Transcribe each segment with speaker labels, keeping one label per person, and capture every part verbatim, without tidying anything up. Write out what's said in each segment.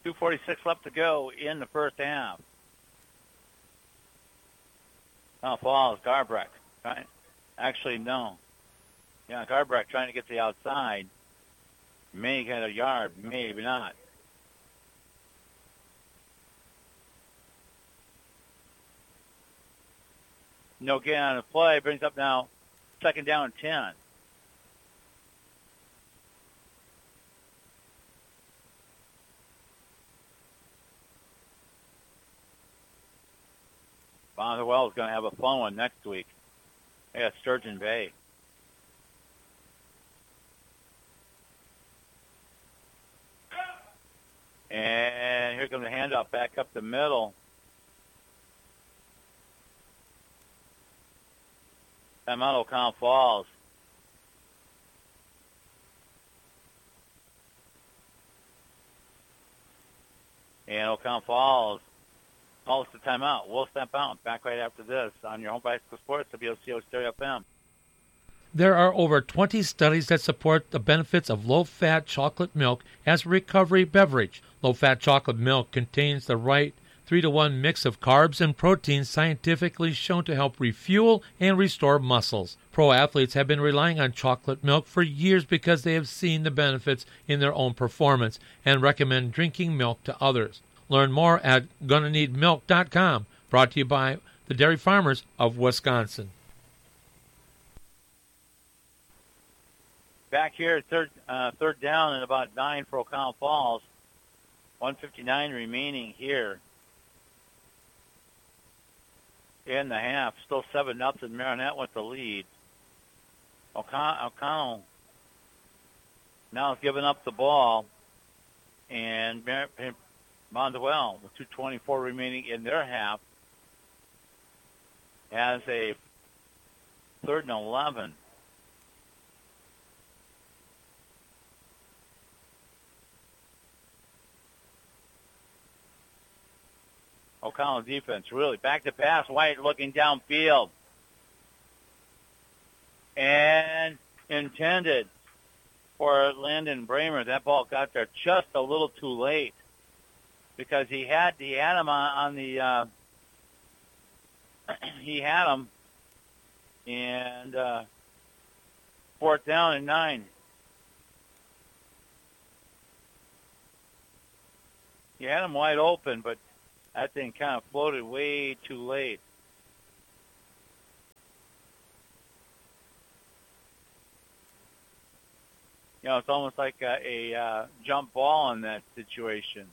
Speaker 1: two forty-six left to go in the first half. Oh, Falls, Garbrecht. Actually, no. Yeah, Garbrecht trying to get to the outside. May get a yard, maybe not. No gain on the play. Brings up now second down and ten. Boswell is going to have a fun one next week. They got Sturgeon Bay. And here comes the handoff back up the middle. Timeout, O'Connell Falls. And O'Connell Falls calls the timeout. We'll step out. Back right after this on your home bicycle sports, W O C O Stereo F M.
Speaker 2: There are over twenty studies that support the benefits of low-fat chocolate milk as a recovery beverage. Low-fat chocolate milk contains the right three to one mix of carbs and proteins scientifically shown to help refuel and restore muscles. Pro athletes have been relying on chocolate milk for years because they have seen the benefits in their own performance and recommend drinking milk to others. Learn more at gonna need milk dot com, brought to you by the dairy farmers of Wisconsin.
Speaker 1: Back here, third uh, third down and about nine for O'Connell Falls. one fifty-nine remaining here in the half. Still seven nothing. Marinette with the lead. O'Con- O'Connell now is giving up the ball, and Mar- Monduel, with two twenty-four remaining in their half, has a third and eleven. O'Connell defense really back to pass. White looking downfield. And intended for Landon Bramer. That ball got there just a little too late because he had he had him on, on the uh, he had him and uh, fourth down and nine. He had him wide open, but that thing kind of floated way too late. You know, it's almost like a, a uh, jump ball in that situation.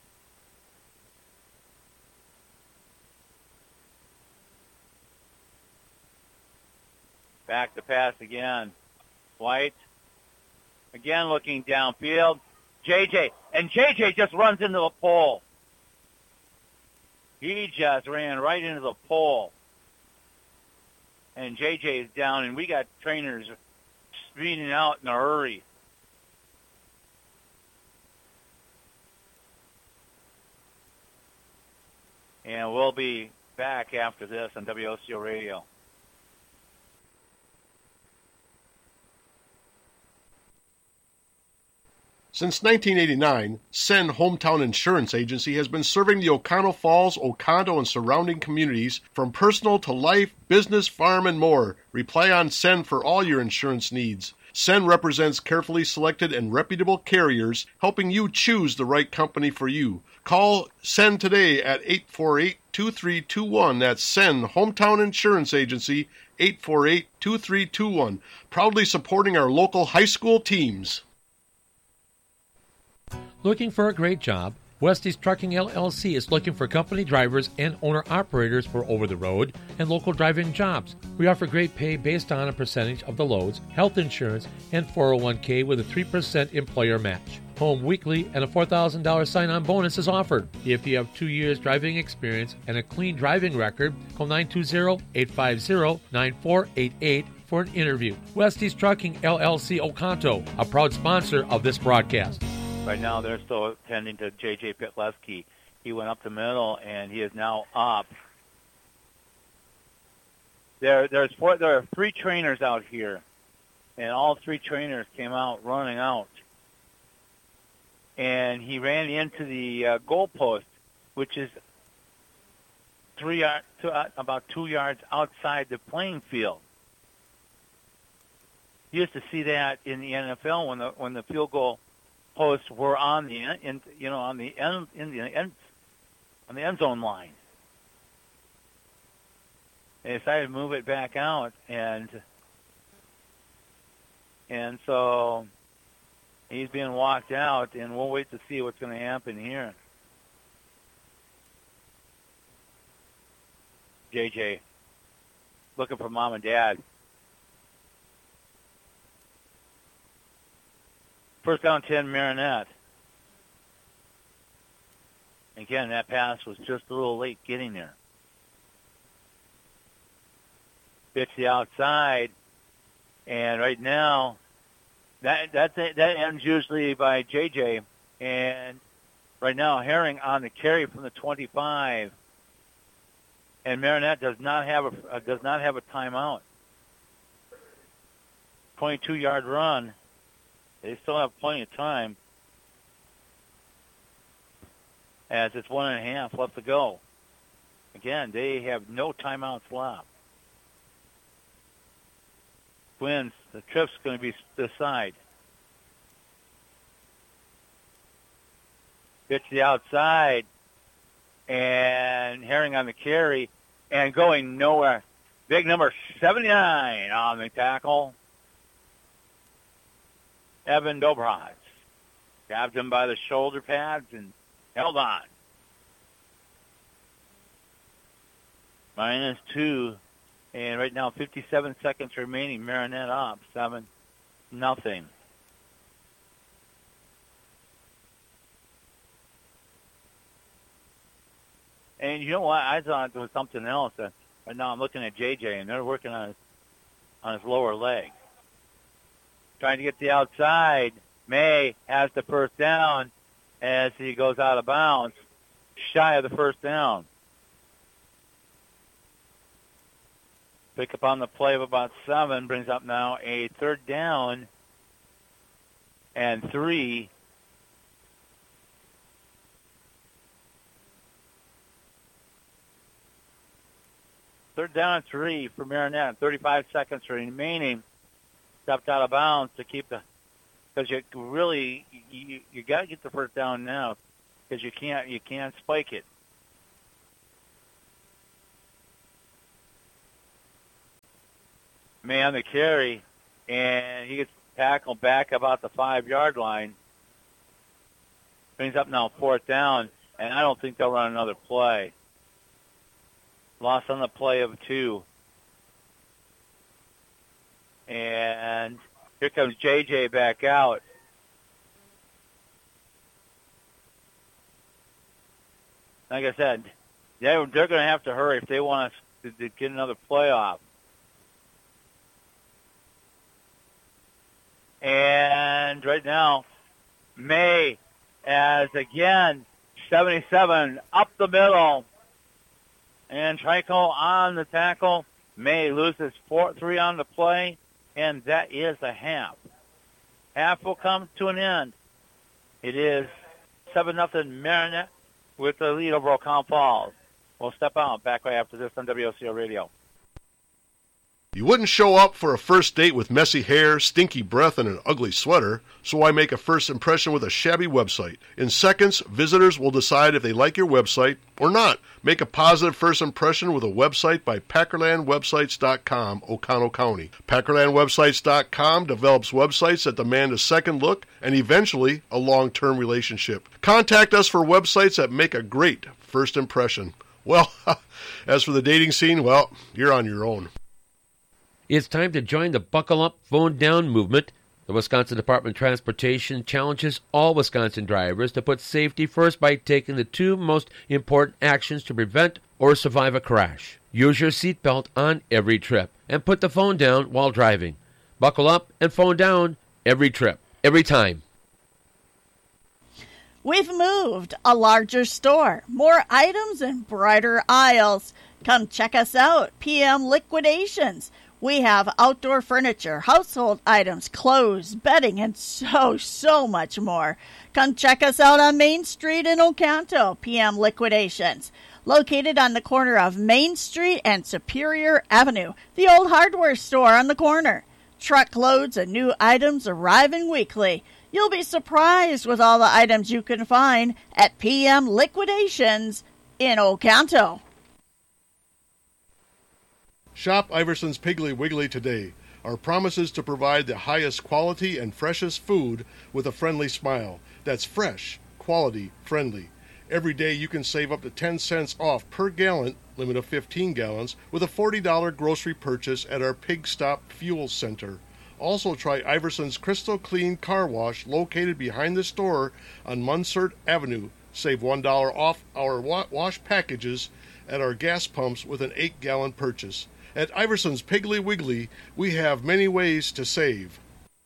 Speaker 1: Back to pass again. White. Again looking downfield. J J. And J J just runs into the pole. He just ran right into the pole. And J J is down, and we got trainers speeding out in a hurry. And we'll be back after this on W O C O Radio.
Speaker 3: Since nineteen eighty-nine, Sen Hometown Insurance Agency has been serving the O'Connell Falls, Oconto, and surrounding communities from personal to life, business, farm, and more. Rely on Sen for all your insurance needs. Sen represents carefully selected and reputable carriers, helping you choose the right company for you. Call Sen today at eight four eight, two three two one. That's Sen Hometown Insurance Agency, eight four eight, two three two one. Proudly supporting our local high school teams.
Speaker 2: Looking for a great job? Westies Trucking L L C is looking for company drivers and owner-operators for over-the-road and local driving jobs. We offer great pay based on a percentage of the loads, health insurance, and four oh one k with a three percent employer match. Home weekly and a four thousand dollars sign-on bonus is offered. If you have two years driving experience and a clean driving record, call nine two zero, eight five zero, nine four eight eight for an interview. Westies Trucking L L C Oconto, a proud sponsor of this broadcast.
Speaker 1: Right now, they're still attending to J J Pitleski. He went up the middle, and he is now up. There, there's four, there are three trainers out here, and all three trainers came out running out. and he ran into the uh, goalpost, which is three yard, two, uh, about two yards outside the playing field. You used to see that in the N F L when the when the field goal posts were on the in, you know on the end in the end on the end zone line. They decided to move it back out, and and so he's being walked out, and we'll wait to see what's going to happen here. J J looking for mom and dad. First down, ten, Marinette. Again, that pass was just a little late getting there. Pitch the outside, and right now, that that that ends usually by J J. And right now, Herring on the carry from the twenty-five, and Marinette does not have a uh, does not have a timeout. twenty-two yard run. They still have plenty of time, as it's one and a half left to go. Again, they have no timeouts left. Twins, the trip's going to be the side. Pitch the outside, and Herring on the carry, and going nowhere. Big number seventy-nine on the tackle. Evan Dobraj grabbed him by the shoulder pads and held on. Minus two, and right now fifty-seven seconds remaining. Marinette up seven, nothing. And you know what? I thought there was something else. Uh, right now I'm looking at J J, and they're working on his on his lower leg. Trying to get the outside. May has the first down as he goes out of bounds, shy of the first down. Pick up on the play of about seven, brings up now a third down and three. Third down and three for Marinette. thirty-five seconds remaining. Stepped out of bounds to keep the, because you really you you got to get the first down now, because you can't you can't spike it. May on the carry, and he gets tackled back about the five yard line. Brings up now fourth down, and I don't think they'll run another play. Loss on the play of two. And here comes J J back out. Like I said, they're, they're going to have to hurry if they want us to, to get another playoff. And right now, May as again, seventy-seven up the middle. And Trico on the tackle. May loses four, three on the play. And that is a half. Half will come to an end. It is seven nothing Marinette with the lead over Oconto Falls. We'll step out back right after this on W O C O Radio.
Speaker 3: You wouldn't show up for a first date with messy hair, stinky breath, and an ugly sweater, so why make a first impression with a shabby website? In seconds, visitors will decide if they like your website or not. Make a positive first impression with a website by Packerland Websites dot com, Oconto County. Packerland Websites dot com develops websites that demand a second look and eventually a long-term relationship. Contact us for websites that make a great first impression. Well, as for the dating scene, well, you're on your own.
Speaker 2: It's time to join the Buckle Up, Phone Down movement. The Wisconsin Department of Transportation challenges all Wisconsin drivers to put safety first by taking the two most important actions to prevent or survive a crash. Use your seatbelt on every trip and put the phone down while driving. Buckle up and phone down every trip, every time.
Speaker 4: We've moved, a larger store, more items and brighter aisles. Come check us out, P M Liquidations. We have outdoor furniture, household items, clothes, bedding, and so, so much more. Come check us out on Main Street in Oconto, P M Liquidations. Located on the corner of Main Street and Superior Avenue, the old hardware store on the corner. Truckloads of new items arriving weekly. You'll be surprised with all the items you can find at P M Liquidations in Oconto.
Speaker 3: Shop Iverson's Piggly Wiggly today. Our promise is to provide the highest quality and freshest food with a friendly smile. That's fresh, quality, friendly. Every day you can save up to ten cents off per gallon, limit of fifteen gallons, with a forty dollars grocery purchase at our Pig Stop Fuel Center. Also try Iverson's Crystal Clean Car Wash located behind the store on Munsert Avenue. Save one dollar off our wa- wash packages at our gas pumps with an eight gallon purchase. At Iverson's Piggly Wiggly, we have many ways to save.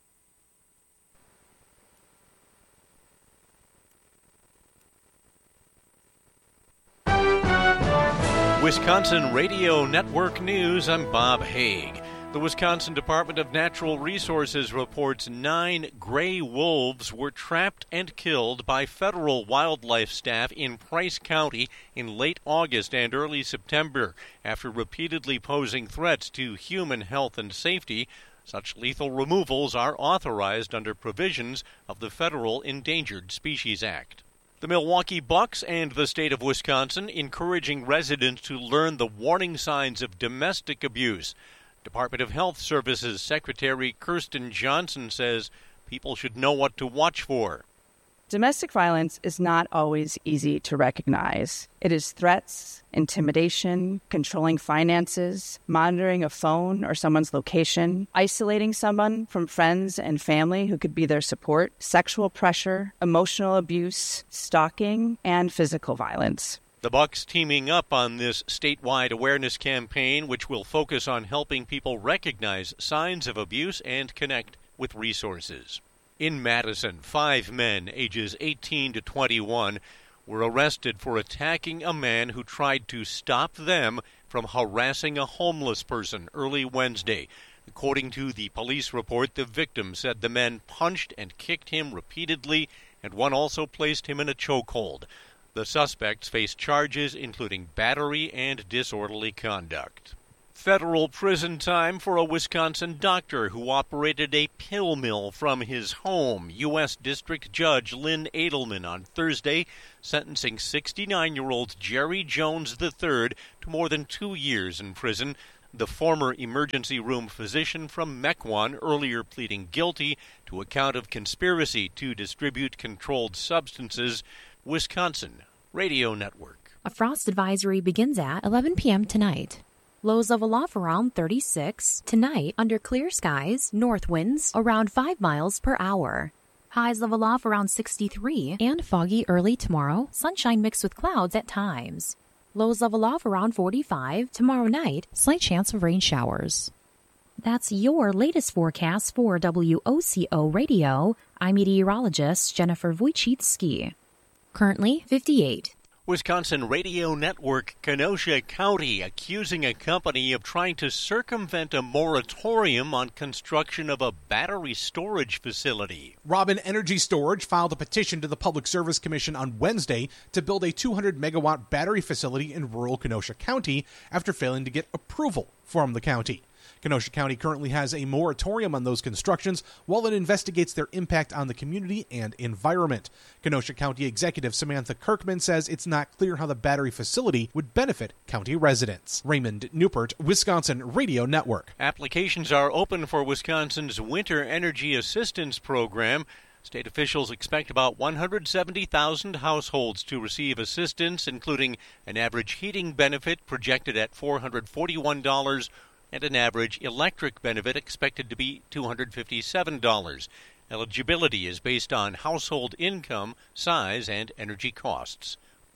Speaker 5: Wisconsin Radio Network News, I'm Bob Haig. The Wisconsin Department of Natural Resources reports nine gray wolves were trapped and killed by federal wildlife staff in Price County in late August and early September after repeatedly posing threats to human health and safety. Such lethal removals are authorized under provisions of the Federal Endangered Species Act. The Milwaukee Bucks and the state of Wisconsin encouraging residents to learn the warning signs of domestic abuse. Department of Health Services Secretary Kirsten Johnson says people should know what to watch for.
Speaker 6: Domestic violence is not always easy to recognize. It is threats, intimidation, controlling finances, monitoring a phone or someone's location, isolating someone from friends and family who could be their support, sexual pressure, emotional abuse, stalking, and physical violence.
Speaker 5: The Bucks teaming up on this statewide awareness campaign, which will focus on helping people recognize signs of abuse and connect with resources. In Madison, five men, ages eighteen to twenty-one, were arrested for attacking a man who tried to stop them from harassing a homeless person early Wednesday. According to the police report, the victim said the men punched and kicked him repeatedly, and one also placed him in a chokehold. The suspects face charges including battery and disorderly conduct. Federal prison time for a Wisconsin doctor who operated a pill mill from his home. U S District Judge Lynn Edelman on Thursday sentencing sixty-nine-year-old Jerry Jones the third to more than two years in prison. The former emergency room physician from Mequon earlier pleading guilty to a count of conspiracy to distribute controlled substances. Wisconsin Radio Network.
Speaker 7: A frost advisory begins at eleven p.m. tonight. Lows level off around thirty-six. Tonight, under clear skies, north winds around five miles per hour. Highs level off around sixty-three. And foggy early tomorrow, sunshine mixed with clouds at times. Lows level off around forty-five. Tomorrow night, slight chance of rain showers. That's your latest forecast for W O C O Radio. I'm meteorologist Jennifer Wojcicki. Currently fifty-eight.
Speaker 5: Wisconsin Radio Network, Kenosha County accusing a company of trying to circumvent a moratorium on construction of a battery storage facility.
Speaker 8: Robin Energy Storage filed a petition to the Public Service Commission on Wednesday to build a two hundred megawatt battery facility in rural Kenosha County after failing to get approval from the county. Kenosha County currently has a moratorium on those constructions while it investigates their impact on the community and environment. Kenosha County Executive Samantha Kirkman says it's not clear how the battery facility would benefit county residents. Raymond Newport, Wisconsin Radio Network.
Speaker 5: Applications are open for Wisconsin's Winter Energy Assistance Program. State officials expect about one hundred seventy thousand households to receive assistance, including an average heating benefit projected at four hundred forty-one dollars and an average electric benefit expected to be two hundred fifty-seven dollars. Eligibility is based on household income, size, and energy costs.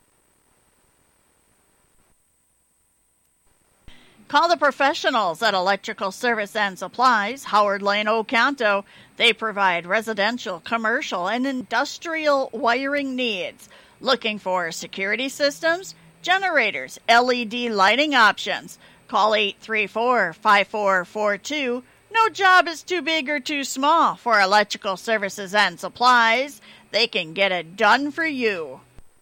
Speaker 4: Call the professionals at Electrical Service and Supplies, Howard Lane, Oconto. They provide residential, commercial, and industrial wiring needs. Looking for security systems, generators, L E D lighting options. Call eight three four, five four four two. No job is too big or too small for electrical services and supplies. They can get it done for you.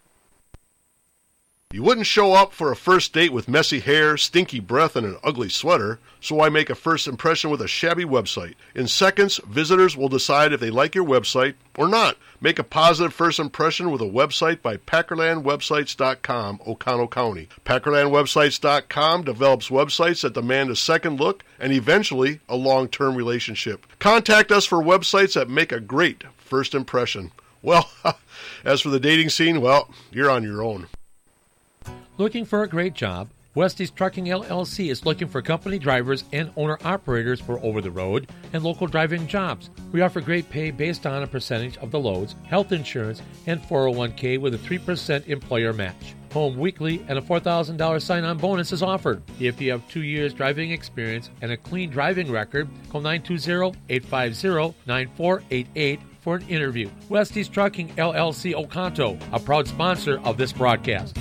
Speaker 3: You wouldn't show up for a first date with messy hair, stinky breath, and an ugly sweater, so why make a first impression with a shabby website? In seconds, visitors will decide if they like your website or not. Make a positive first impression with a website by Packerland Websites dot com, Oconto County. Packerland Websites dot com develops websites that demand a second look and eventually a long-term relationship. Contact us for websites that make a great first impression. Well, as for the dating scene, well, you're on your own.
Speaker 2: Looking for a great job? Westies Trucking L L C is looking for company drivers and owner-operators for over-the-road and local driving jobs. We offer great pay based on a percentage of the loads, health insurance, and four oh one k with a three percent employer match. Home weekly and a four thousand dollars sign-on bonus is offered. If you have two years driving experience and a clean driving record, call nine two zero, eight five zero, nine four eight eight for an interview. Westies Trucking L L C Oconto, a proud sponsor of this broadcast.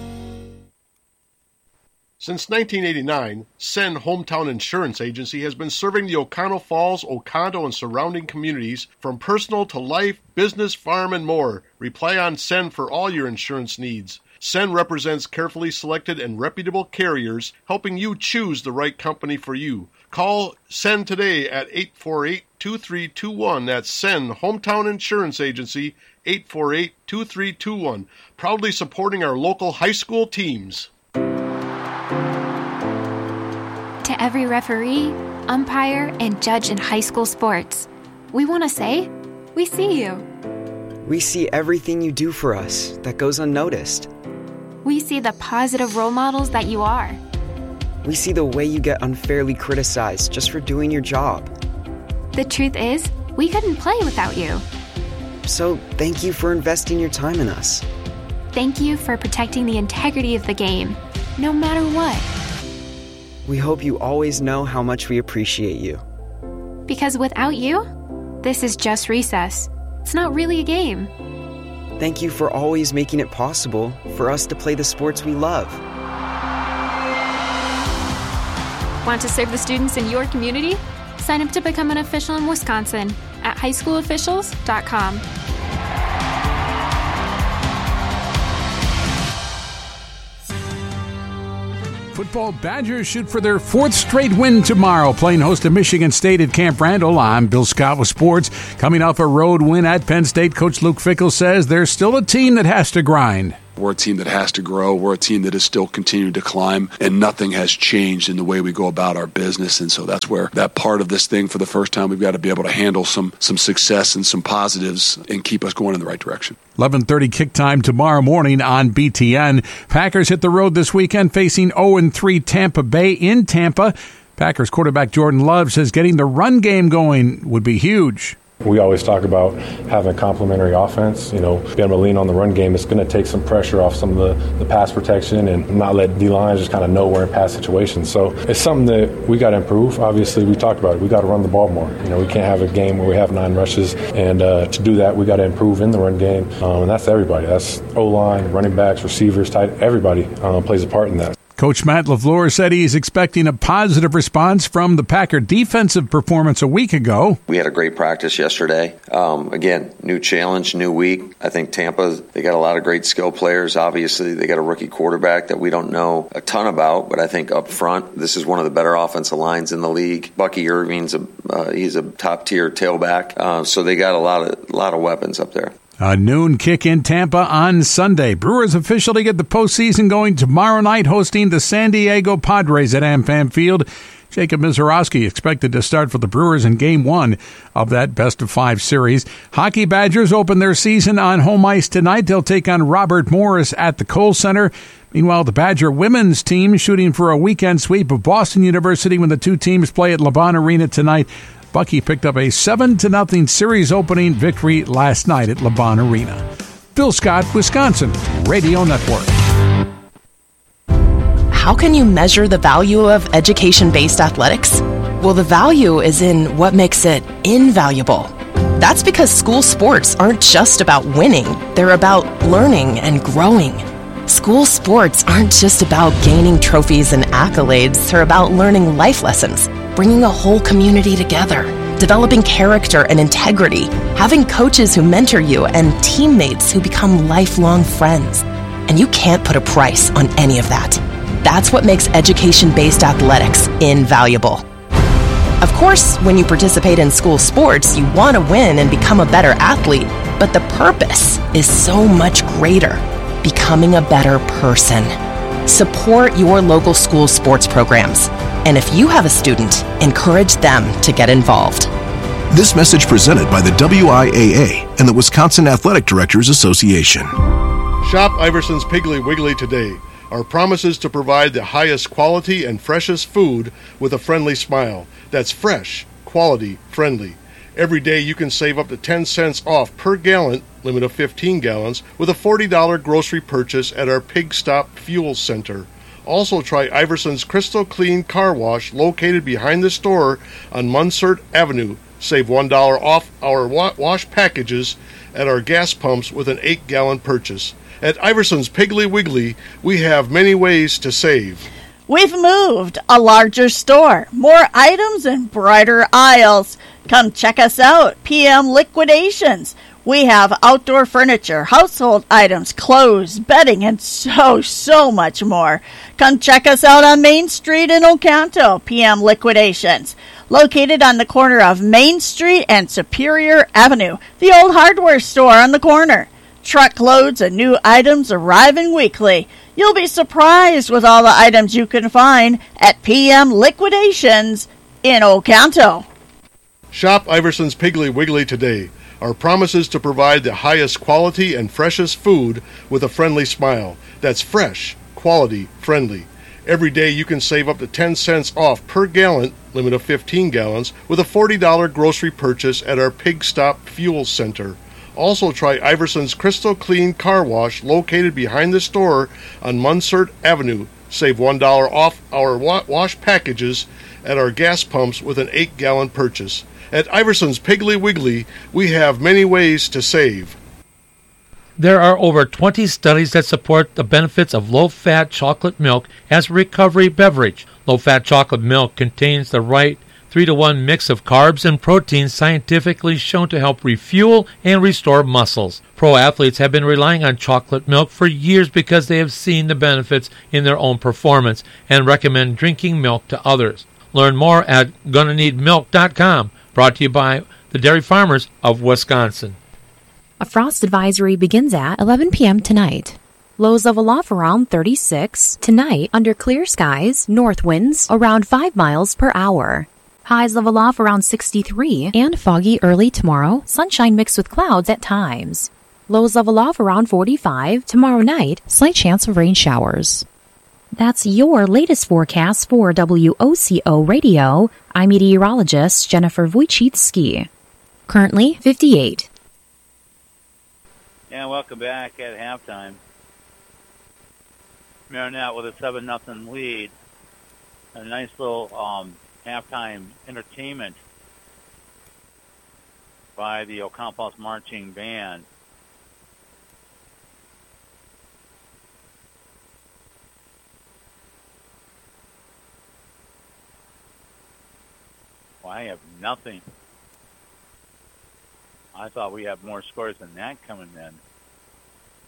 Speaker 3: Since nineteen eighty-nine, Sen Hometown Insurance Agency has been serving the Oconto Falls, Oconto, and surrounding communities from personal to life, business, farm, and more. Rely on Sen for all your insurance needs. Sen represents carefully selected and reputable carriers, helping you choose the right company for you. Call Sen today at eight four eight, two three two one. That's Sen Hometown Insurance Agency, eight four eight, two three two one. Proudly supporting our local high school teams.
Speaker 9: To every referee, umpire, and judge in high school sports, we want to say, we see you.
Speaker 10: We see everything you do for us that goes unnoticed.
Speaker 9: We see the positive role models that you are.
Speaker 10: We see the way you get unfairly criticized just for doing your job.
Speaker 9: The truth is, we couldn't play without you.
Speaker 10: So thank you for investing your time in us.
Speaker 9: Thank you for protecting the integrity of the game, no matter what.
Speaker 10: We hope you always know how much we appreciate you.
Speaker 9: Because without you, this is just recess. It's not really a game.
Speaker 10: Thank you for always making it possible for us to play the sports we love.
Speaker 9: Want to serve the students in your community? Sign up to become an official in Wisconsin at high school officials dot com.
Speaker 11: Football Badgers shoot for their fourth straight win tomorrow, playing host to Michigan State at Camp Randall. I'm Bill Scott with sports. Coming off a road win at Penn State, Coach Luke Fickell says there's still a team that has to grind.
Speaker 12: We're a team that has to grow. We're a team that is still continuing to climb, and nothing has changed in the way we go about our business. And so that's where that part of this thing, for the first time, we've got to be able to handle some some success and some positives and keep us going in the right direction.
Speaker 11: eleven thirty kick time tomorrow morning on B T N. Packers hit the road this weekend facing oh and three Tampa Bay in Tampa. Packers quarterback Jordan Love says getting the run game going would be huge.
Speaker 13: We always talk about having a complementary offense, you know, being able to lean on the run game. It's going to take some pressure off some of the, the pass protection and not let D-lines just kind of know we're in pass situations. So it's something that we got to improve. Obviously, we talked about it. We got to run the ball more. You know, we can't have a game where we have nine rushes. And uh, to do that, we got to improve in the run game. Um, and that's everybody. That's O-line, running backs, receivers, tight. Everybody um, plays a part in that.
Speaker 11: Coach Matt LaFleur said he's expecting a positive response from the Packer defensive performance a week ago.
Speaker 14: We had a great practice yesterday. Um, again, new challenge, new week. I think Tampa, they got a lot of great skill players. Obviously, they got a rookie quarterback that we don't know a ton about, but I think up front, this is one of the better offensive lines in the league. Bucky Irving's a uh, he's a top-tier tailback, uh, so they got a lot of a lot of weapons up there.
Speaker 11: A noon kick in Tampa on Sunday. Brewers officially get the postseason going tomorrow night, hosting the San Diego Padres at AmFam Field. Jacob Mizorowski expected to start for the Brewers in Game one of that best-of-five series. Hockey Badgers open their season on home ice tonight. They'll take on Robert Morris at the Kohl Center. Meanwhile, the Badger women's team shooting for a weekend sweep of Boston University when the two teams play at LeBron Arena tonight. Bucky picked up a seven to nothing series opening victory last night at LeBron Arena. Bill Scott, Wisconsin Radio Network.
Speaker 15: How can you measure the value of education-based athletics? Well, the value is in what makes it invaluable. That's because school sports aren't just about winning. They're about learning and growing. School sports aren't just about gaining trophies and accolades. They're about learning life lessons, bringing a whole community together, developing character and integrity, having coaches who mentor you, and teammates who become lifelong friends. And you can't put a price on any of that. That's what makes education-based athletics invaluable. Of course, when you participate in school sports, you want to win and become a better athlete, but the purpose is so much greater. Becoming a better person. Support your local school sports programs. And if you have a student, encourage them to get involved.
Speaker 16: This message presented by the W I A A and the Wisconsin Athletic Directors Association.
Speaker 3: Shop Iverson's Piggly Wiggly today. Our promise is to provide the highest quality and freshest food with a friendly smile. That's fresh, quality, friendly. Every day you can save up to ten cents off per gallon, limit of fifteen gallons, with a forty dollars grocery purchase at our Pig Stop Fuel Center. Also try Iverson's Crystal Clean Car Wash located behind the store on Munsert Avenue. Save one dollar off our wa- wash packages at our gas pumps with an eight gallon purchase. At Iverson's Piggly Wiggly, we have many ways to save.
Speaker 4: We've moved, a larger store, more items and brighter aisles. Come check us out, P M Liquidations. We have outdoor furniture, household items, clothes, bedding, and so, so much more. Come check us out on Main Street in Oconto, P M Liquidations. Located on the corner of Main Street and Superior Avenue, the old hardware store on the corner. Truckloads of new items arriving weekly. You'll be surprised with all the items you can find at P M Liquidations in Oconto.
Speaker 3: Shop Iverson's Piggly Wiggly today. Our promise is to provide the highest quality and freshest food with a friendly smile. That's fresh, quality, friendly. Every day you can save up to ten cents off per gallon, limit of fifteen gallons, with a forty dollars grocery purchase at our Pig Stop Fuel Center. Also try Iverson's Crystal Clean Car Wash located behind the store on Munsert Avenue. Save one dollar off our wa- wash packages at our gas pumps with an eight gallon purchase. At Iverson's Piggly Wiggly, we have many ways to save.
Speaker 2: There are over twenty studies that support the benefits of low-fat chocolate milk as a recovery beverage. Low-fat chocolate milk contains the right three to one mix of carbs and proteins scientifically shown to help refuel and restore muscles. Pro athletes have been relying on chocolate milk for years because they have seen the benefits in their own performance and recommend drinking milk to others. Learn more at gonna need milk dot com. Brought to you by the Dairy Farmers of Wisconsin.
Speaker 7: A frost advisory begins at eleven p.m. tonight. Lows level off around thirty-six. Tonight, under clear skies, north winds around five miles per hour. Highs level off around sixty-three. And foggy early tomorrow, sunshine mixed with clouds at times. Lows level off around forty-five. Tomorrow night, slight chance of rain showers. That's your latest forecast for W O C O Radio. I'm meteorologist Jennifer Wojcicki. Currently fifty-eight.
Speaker 1: And welcome back at halftime. Marinette with a seven nothing lead. A nice little um, halftime entertainment by the Ocampos Marching Band. Well, I have nothing. I thought we had more scores than that coming in.